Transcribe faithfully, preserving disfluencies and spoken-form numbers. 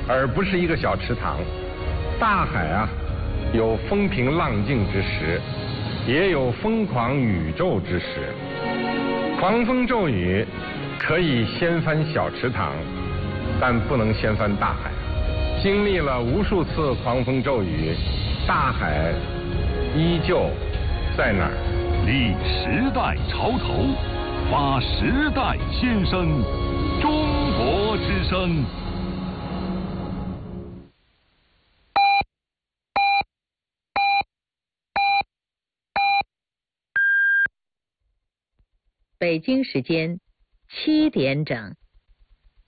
而不是一个小池塘。大海啊，有风平浪静之时，也有疯狂宇宙之时。狂风骤雨可以掀翻小池塘，但不能掀翻大海。经历了无数次狂风骤雨，大海依旧在那儿。 立时代潮头，发时代新声，中国之声。 北京时间七点整。